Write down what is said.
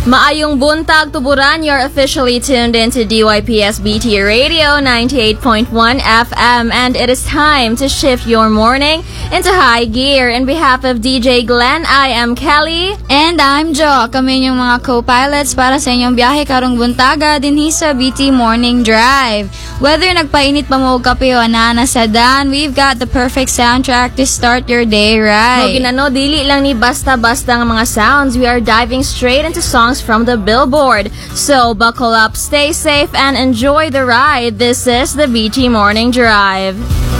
Maayong buntag tuburan, you're officially tuned into DYPS BT Radio 98.1 FM, and it is time to shift your morning into high gear. In behalf of DJ Glenn, I am Kelly. And I'm Jo. Kami yung mga co-pilots para sa inyong biyahe karong buntaga dinhi sa BT Morning Drive. Whether nagpainit pa mo og kape o anana sa dan, we've got the perfect soundtrack to start your day right. No, ginano, dili lang ni basta-basta ng mga sounds. We are diving straight into songs from the Billboard. So buckle up, stay safe, and enjoy the ride. This is the BT Morning Drive.